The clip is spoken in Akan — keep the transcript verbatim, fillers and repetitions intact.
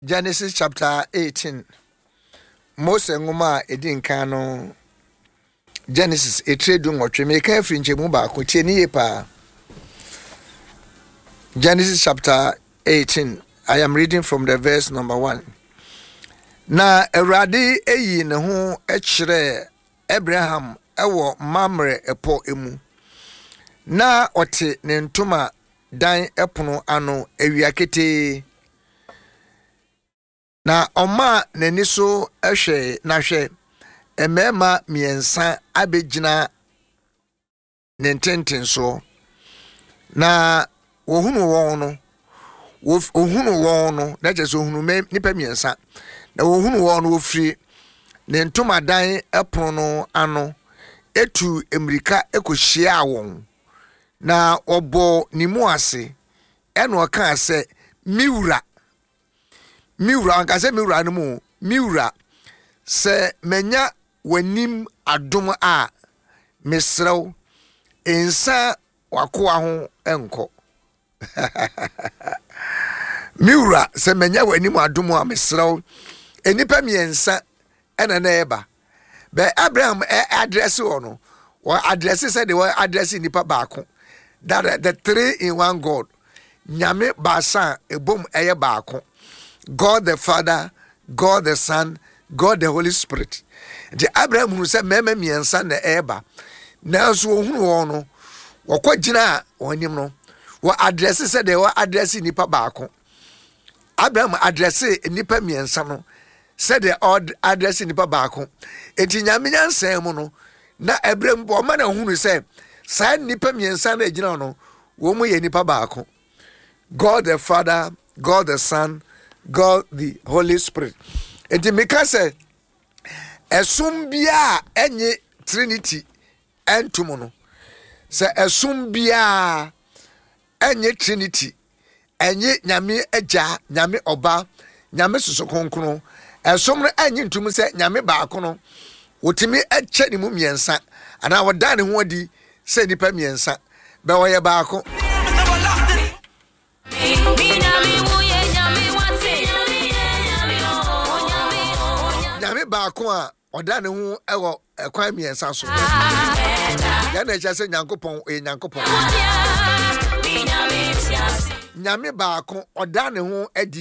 Genesis chapter eighteen. Mose ngoma edin kan no Genesis etredu nwotwe me kan firi nchemu ba ko tie ni yepa. Genesis chapter eighteen. I am reading from the verse number one. Na Awurade eyi ne ho ekire Abraham ewo Mamre epo emu. Na ote ne ntoma dan epono ano ewiakete. Na ọma n'ani so ehwe na hwe emema miensa abegina ne ntenten so na wohunu won no wohunu won no na je so ohunu me nipa miensa na wohunu won no wofiri ne ntomadan epono no ano etu emirika ekohia won na obo nimu ase eno aka ase miwura miwura anka se miwura no mu miwura se menya wanim adom a mesrew ensa wakoa ho enko miwura se menya wanim adom a mesrew enipa miensa ena na eba be Abraham address ono or address said they were addressing nipa baako that the three in one God nyame basa ebom eye baako God the Father, God the Son, God the Holy Spirit. The Abraham who said, Meme mi and son the eba. Now so who ono, or quite jina or him no. What addresses said they were addressing nipa bako. Abraham addressed nipa mi and son said they are addressing nipa bako. Et in Yamian Samono, na Abraham woman who said, Sign nipa mi and son a jino, woman nipa bako. God the Father, God the Son, God the Holy Spirit. Enti meka se esum bia enye Trinity entum no. Se esum bia enye Trinity enye nyame agya, nyame oba, nyame soso kronkron. Esum no enye ntum se nyame baako no. Wotimi eche ni mu miensa ana woda ne ho adi se nipa miensa be wo ye baako. Nyame baako a oda ne ho ewo ekwan miensa so ya na echa se nyankopon e nyankopon nyame baako oda ne ho adi